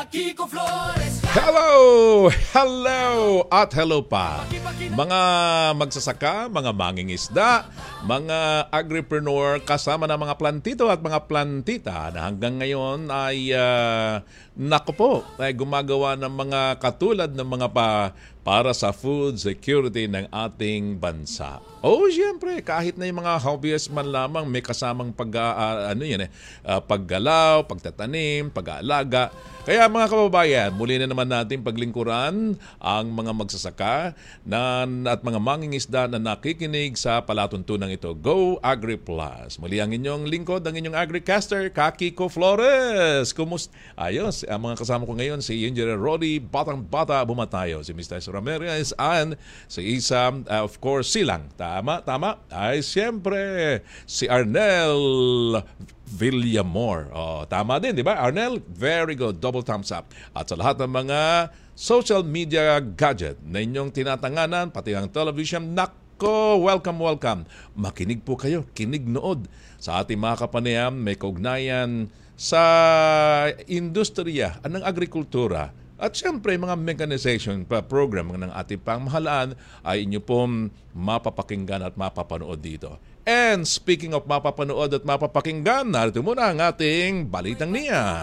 Kiko Flores. Hello! Hello! At hello pa. Mga magsasaka, mga mangingisda, mga agripreneur, kasama ng mga plantito at mga plantita na hanggang ngayon ay naku po, ay gumagawa ng mga katulad ng mga para sa food security ng ating bansa. Siyempre, kahit na yung mga hobbyist man lamang may kasamang paggalaw, pagtatanim, pag-aalaga. Kaya mga kababayan, muli na naman natin paglingkuran ang mga magsasaka at mga mangingisda na nakikinig sa palatuntunan ito. Go Agri Plus! Muli ang inyong lingkod, ang inyong agricaster, Kiko Flores. Kumusta? Ayos, ang mga kasama ko ngayon, si Engineer Roddy, Batang-Bata Bumatayo, si Mr. Ramirez, and si Isa, of course, Silang. Tama? Ay, siyempre, si Arnel Villamor. Tama din, di ba? Arnel, very good. Double thumbs up. At sa lahat ng mga social media gadget na inyong tinatanganan, pati ang television, welcome. Makinig po kayo, kinig nood sa ating mga kapanayam, may kaugnayan sa industriya ng agrikultura. At siyempre, mga mechanization program ng ating pamahalaan ay inyo pong mapapakinggan at mapapanood dito. And speaking of mapapanood at mapapakinggan, narito muna ang ating Balitang Niya.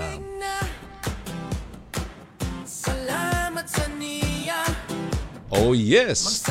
Salamat sa niya. Oh yes!